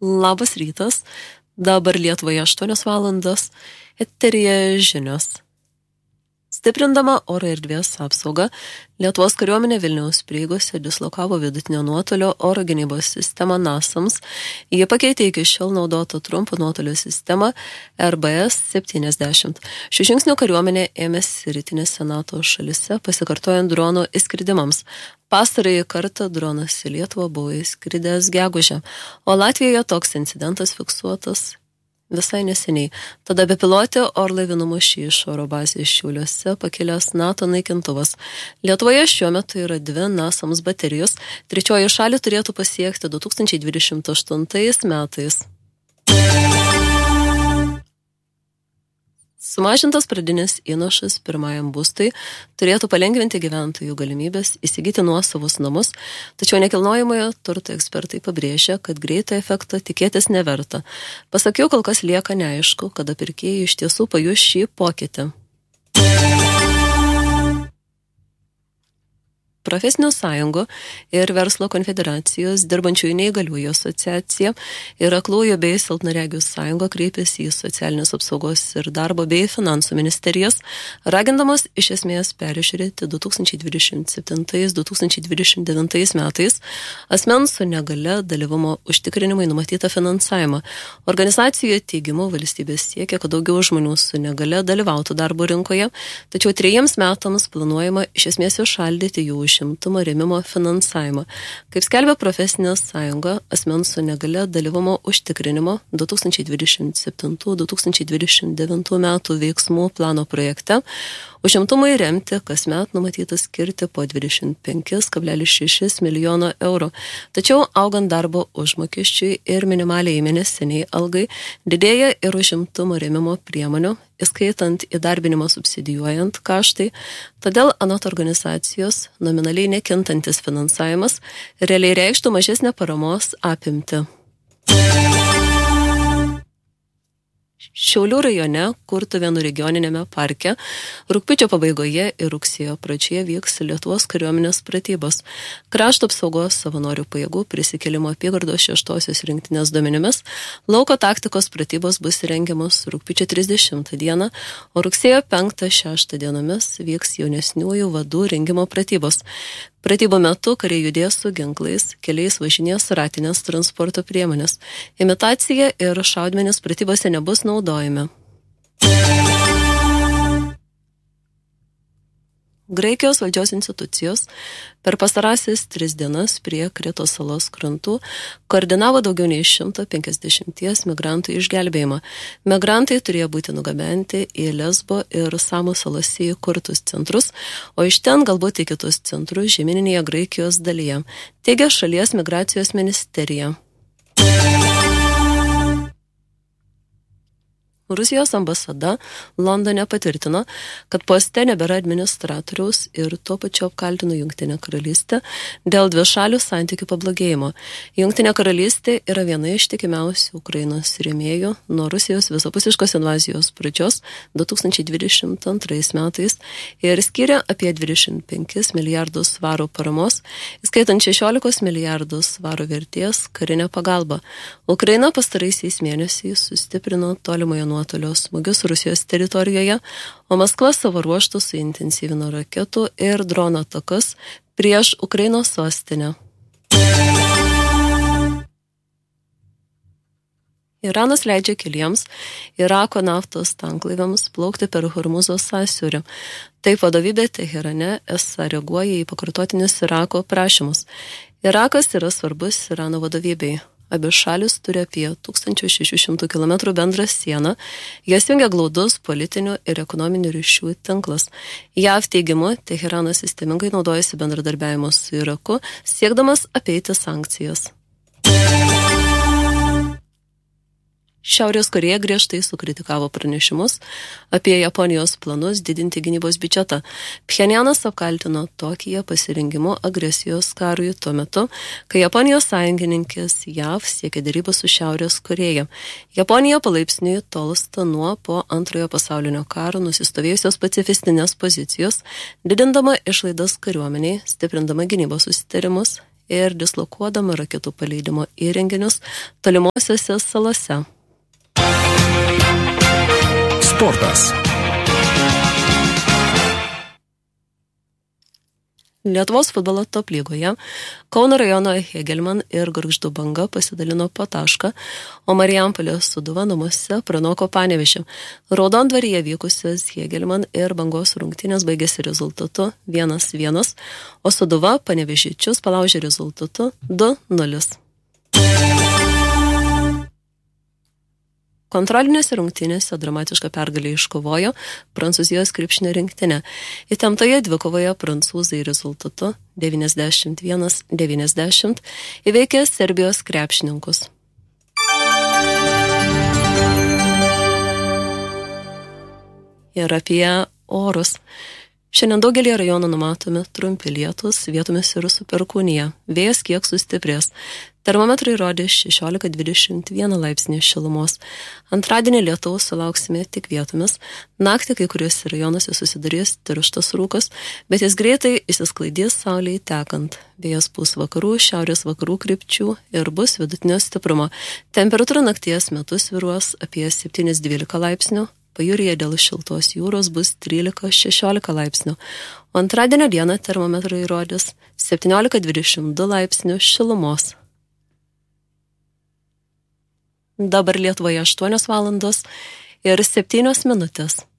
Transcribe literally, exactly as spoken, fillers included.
Labas rytas, dabar Lietuvoje aštuonios valandos, eteryje žinios. Stiprindama oro erdvės apsaugą, Lietuvos kariuomenė Vilniaus prieigose dislokavo vidutinio nuotolio oro gynybos sistemą NASAMS. Jie pakeitė iki šiol naudotą trumpo nuotolio sistemą R B S septyniasdešimt. Šių žingsnių kariuomenė ėmėsi rytinėse NATO šalise, pasikartojant dronų įskridimams. Pastarąjį kartą dronas į Lietuvą buvo įskridęs gegužę, o Latvijoje toks incidentas fiksuotas visai neseniai. Tada bepilotė orlaivį numušė iš oro bazės Šiauliuose pakilęs NATO naikintuvas. Lietuvoje šiuo metu yra dvi NASAMS baterijos, trečioji šalį turėtų pasiekti du tūkstančiai dvidešimt aštuntais metais. Sumažintas pradinis įnašas pirmajam būstui turėtų palengvinti gyventojų galimybės įsigyti nuosavus namus, tačiau nekilnojamojo turto ekspertai pabrėžia, kad greito efekto tikėtis neverta. Pasakiau, kol kas lieka neaišku, kada pirkėjai iš tiesų pajus šį pokytį. Profesinių sąjungų ir verslo konfederacijos dirbančiųjų neįgaliųjų asociacija ir aklųjų bei silpnaregių sąjunga kreipėsi į socialinės apsaugos ir darbo bei finansų ministerijas, ragindamos iš esmės peržiūrėti du tūkstančiai dvidešimt septintais - du tūkstančiai dvidešimt devintais metais asmens su negale dalyvumo užtikrinimui numatytą finansavimą. Organizacijų teigimu valstybės siekia, kad daugiau žmonių su negale dalyvautų darbo rinkoje, tačiau trejiems metams planuojama iš esmės išaldyti jų užimtumo rėmimo finansavimą. Kaip skelbia profesinė sąjunga, asmens su negale dalyvumo užtikrinimo du tūkstančiai dvidešimt septintų - du tūkstančiai dvidešimt devintų metų veiksmų plano projekte užimtumui remti kasmet numatyta skirti po dvidešimt penkis kablelis šešis milijono eurų. Tačiau augant darbo užmokesčiui ir minimaliai mėnesiniai algai didėja ir užimtumo rėmimo priemonių, įskaitant įdarbinimą subsidijuojant kaštai, todėl anot organizacijos nominaliai nekintantis finansavimas realiai reikštų mažesnę paramos apimtį. Šiaulių rajone, Kurtuvėnų regioninėme parke, rugpjūčio pabaigoje ir rugsėjo pradžioje vyks Lietuvos kariuomenės pratybos. Krašto apsaugos savanorių pajėgų prisikėlimo apygardos šeštosios rinktinės duomenimis, lauko taktikos pratybos bus rengiamos rugpjūčio trisdešimtą dieną, o rugsėjo penktą šeštą dienomis vyks jaunesniųjų vadų rengimo pratybos. Pratybų metu kariai judės su ginklais, keliais važinės ratinės transporto priemonės. Imitacija ir šaudmenys pratybose nebus naudojami. Graikijos valdžios institucijos per pastarąsias tris dienas prie Kretos salos krantų koordinavo daugiau nei šimto penkiasdešimties migrantų išgelbėjimą. Migrantai turėjo būti nugabenti į Lesbo ir Samo salose įkurtus centrus, o iš ten galbūt į kitus centrus žemyninėje Graikijos dalyje, teigia šalies migracijos ministerija. Rusijos ambasada Londone patvirtino, kad poste nebėra administratoriaus ir tuo pačiu apkaltino Jungtinę karalystę dėl dvišalių santykių pablogėjimo. Jungtinė karalystė yra viena iš tikimiausių Ukrainos rėmėjų nuo Rusijos visapusiškos invazijos pradžios du tūkstančiai dvidešimt antrais metais ir skiria apie dvidešimt penkis milijardus svarų paramos, įskaitant šešiolika milijardų svarų vertės karinę pagalbą. Ukraina pastaraisiais mėnesiais sustiprino tolimojo nuotolio nuotolio smūgius Rusijos teritorijoje, o Maskva savo ruožtų suintensyvino raketų ir dronų atakas prieš Ukrainos sostinę. Iranas leidžia keliems Irako naftos tanklaiviams plaukti per Hormuzo sąsiaurį. Taip vadovybė Teherane esą reaguoja į pakartotinius Irako prašymus. Irakas yra svarbus Irano vadovybei. Abi šalis turi apie tūkstantis šeši šimtai kilometrų bendrą sieną, jas jungia glaudus politinių ir ekonominių ryšių tinklas. J A V teigimu, Teheranas sistemingai naudojasi bendradarbiavimo su Iraku, siekdamas apeiti sankcijas. Šiaurės Korėja griežtai sukritikavo pranešimus apie Japonijos planus didinti gynybos biudžetą. Pchenjanas apkaltino Tokiją pasirengimu agresijos karui tuo metu, kai Japonijos sąjungininkės J A V siekia dėrybų su Šiaurės Korėja. Japonija palaipsniui tolsta nuo po antrojo pasaulinio karo nusistovėjusios pacifistinės pozicijos, didindama išlaidas kariuomeniai, stiprindama gynybos susitarimus ir dislokuodama raketų paleidimo įrenginius tolimosiose salose. Sportas. Lietuvos futbolo top lygoje Kauno rajono Hegelman ir Gargždų Banga pasidalino po tašką, o Marijampolės Sūduva namuose pranoko Panevėžį. Raudondvaryje vykusios Hegelman ir Bangos rungtynės baigėsi rezultatu vienas vienas, o Sūduva Panevėžiečius palaužė rezultatu du nulis. Kontrolinėse rungtynėse dramatišką pergalę iškovojo Prancūzijos krepšinio rinktinė. Įtemptoje dvikovoje prancūzai rezultatu devyniasdešimt vienas devyniasdešimt įveikė Serbijos krepšininkus. Ir apie orus. Šiandien daugelį rajonų numatomi trumpi lietūs, vietomis ir su perkūnija. Vėjas kiek sustiprės. Termometrai rodė šešiolika dvidešimt vieną laipsnį šilumos. Antradienį lietaus sulauksime tik vietomis. Naktį kai kuriuose rajonuose susidarys tirštas rūkas, bet jis greitai išsisklaidys saulei tekant. Vėjas pūs vakarų, šiaurės vakarų krypčių ir bus vidutinio stiprumo. Temperatūra nakties metu svyruos apie septyni dvylika laipsnių. Pajūryje dėl šiltos jūros bus trylika šešiolika laipsnių, o antradienio dieną termometrai rodys septyniolika dvidešimt du laipsnių šilumos. Dabar Lietuvoje aštuonios valandos ir septynios minutės.